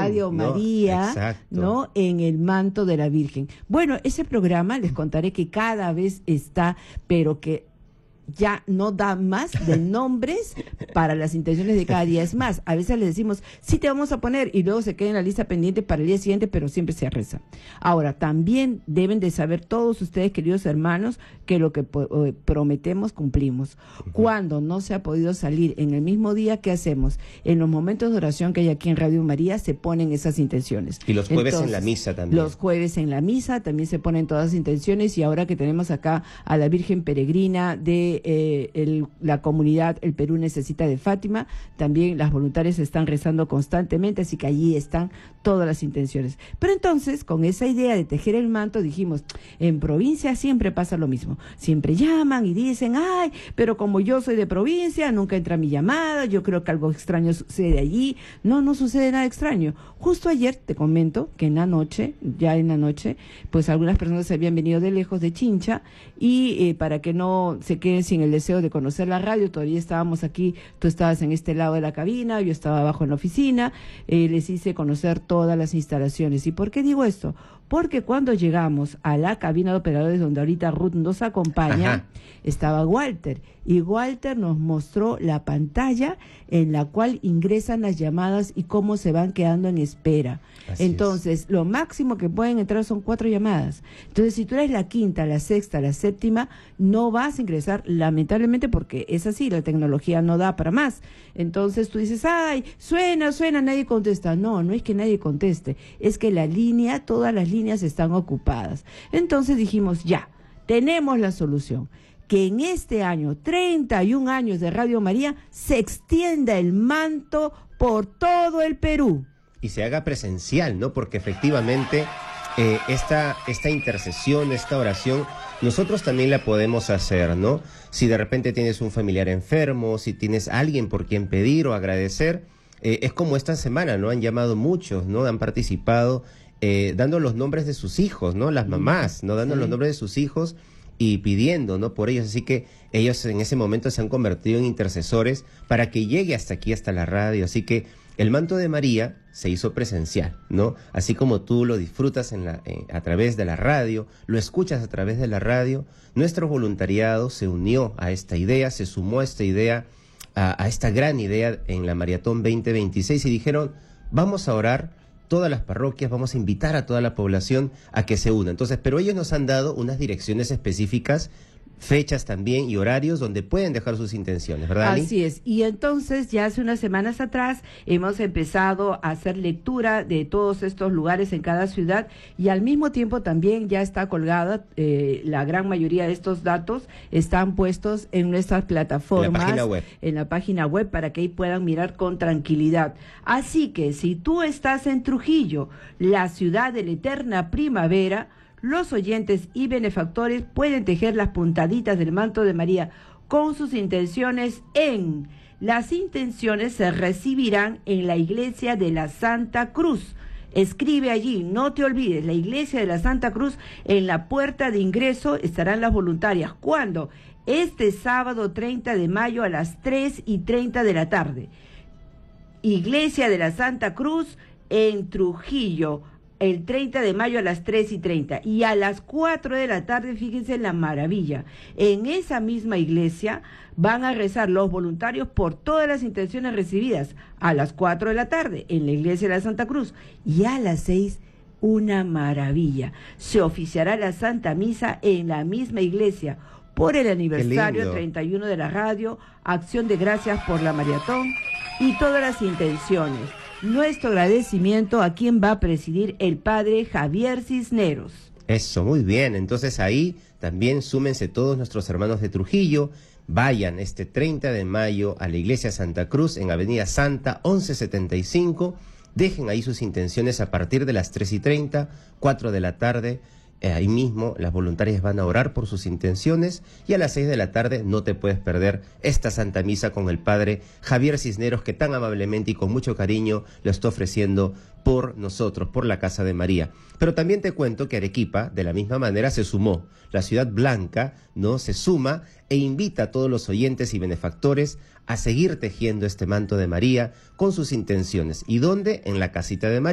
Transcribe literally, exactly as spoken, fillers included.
Radio ¿no? María, Exacto. ¿no? En el manto de la Virgen. Bueno, ese programa les contaré que cada vez está, pero que ya no da más de nombres para las intenciones de cada día. Es más, a veces les decimos, sí te vamos a poner, y luego se queda en la lista pendiente para el día siguiente, pero siempre se reza. Ahora, también deben de saber todos ustedes, queridos hermanos, que lo que po- prometemos, cumplimos. Uh-huh. Cuando no se ha podido salir en el mismo día, ¿qué hacemos? En los momentos de oración que hay aquí en Radio María, se ponen esas intenciones. Y los jueves Entonces, en la misa también. Los jueves en la misa también se ponen todas las intenciones, y ahora que tenemos acá a la Virgen Peregrina de Eh, el, la comunidad El Perú Necesita de Fátima, también las voluntarias están rezando constantemente, así que allí están todas las intenciones. Pero entonces, con esa idea de tejer el manto, dijimos, en provincia siempre pasa lo mismo, siempre llaman y dicen, ay, pero como yo soy de provincia, nunca entra mi llamada, yo creo que algo extraño sucede allí. No, no sucede nada extraño. Justo ayer te comento que en la noche, ya en la noche, pues algunas personas se habían venido de lejos, de Chincha, y eh, para que no se queden sin el deseo de conocer la radio, todavía estábamos aquí, tú estabas en este lado de la cabina, yo estaba abajo en la oficina, eh, les hice conocer todas las instalaciones. ¿Y por qué digo esto? Porque cuando llegamos a la cabina de operadores, donde ahorita Ruth nos acompaña, Ajá. estaba Walter, y Walter nos mostró la pantalla en la cual ingresan las llamadas y cómo se van quedando en espera. Así Entonces, es. Lo máximo que pueden entrar son cuatro llamadas. Entonces, si tú eres la quinta, la sexta, la séptima, no vas a ingresar, lamentablemente, porque es así, la tecnología no da para más. Entonces, tú dices, ay, suena, suena, nadie contesta. No, no es que nadie conteste, es que la línea, todas las líneas están ocupadas. Entonces dijimos, ya, tenemos la solución. Que en este año, treinta y un años de Radio María, se extienda el manto por todo el Perú. Y se haga presencial, ¿no? Porque efectivamente eh, esta, esta intercesión, esta oración, nosotros también la podemos hacer, ¿no? Si de repente tienes un familiar enfermo, si tienes alguien por quien pedir o agradecer, eh, es como esta semana, ¿no? Han llamado muchos, ¿no? Han participado eh, dando los nombres de sus hijos, ¿no? Las mamás, ¿no? Dando sí. los nombres de sus hijos y pidiendo, ¿no? Por ellos. Así que ellos en ese momento se han convertido en intercesores para que llegue hasta aquí, hasta la radio. Así que el manto de María se hizo presencial, ¿no? Así como tú lo disfrutas en la, eh, a través de la radio, lo escuchas a través de la radio, nuestro voluntariado se unió a esta idea, se sumó a esta idea, a, a esta gran idea en la Maratón veinte veintiséis, y dijeron, vamos a orar todas las parroquias, vamos a invitar a toda la población a que se una. Entonces, pero ellos nos han dado unas direcciones específicas, fechas también y horarios donde pueden dejar sus intenciones, ¿verdad, Ali? Así es. Y entonces, ya hace unas semanas atrás, hemos empezado a hacer lectura de todos estos lugares en cada ciudad, y al mismo tiempo también ya está colgada, eh, la gran mayoría de estos datos están puestos en nuestras plataformas, en la página web, en la página web, para que ahí puedan mirar con tranquilidad. Así que, si tú estás en Trujillo, la ciudad de la eterna primavera, los oyentes y benefactores pueden tejer las puntaditas del manto de María con sus intenciones en... Las intenciones se recibirán en la iglesia de la Santa Cruz. Escribe allí, no te olvides, la iglesia de la Santa Cruz, en la puerta de ingreso estarán las voluntarias. ¿Cuándo? Este sábado treinta de mayo a las tres y treinta de la tarde. Iglesia de la Santa Cruz en Trujillo, el treinta de mayo a las tres y treinta, y a las cuatro de la tarde, fíjense la maravilla, en esa misma iglesia van a rezar los voluntarios por todas las intenciones recibidas a las cuatro de la tarde en la iglesia de la Santa Cruz, y a las seis, una maravilla, se oficiará la Santa Misa en la misma iglesia por el aniversario treinta y uno de la radio, acción de gracias por la maratón y todas las intenciones. Nuestro agradecimiento a quien va a presidir, el padre Javier Cisneros. Eso, muy bien. Entonces ahí también súmense todos nuestros hermanos de Trujillo. Vayan este treinta de mayo a la iglesia Santa Cruz en Avenida Santa once setenta y cinco. Dejen ahí sus intenciones a partir de las tres y treinta, cuatro de la tarde. Eh, ahí mismo las voluntarias van a orar por sus intenciones, y a las seis de la tarde no te puedes perder esta Santa Misa con el padre Javier Cisneros, que tan amablemente y con mucho cariño lo está ofreciendo por nosotros, por la Casa de María. Pero también te cuento que Arequipa, de la misma manera, se sumó. La Ciudad Blanca, ¿no?, se suma e invita a todos los oyentes y benefactores a seguir tejiendo este manto de María con sus intenciones. ¿Y dónde? En la Casita de María.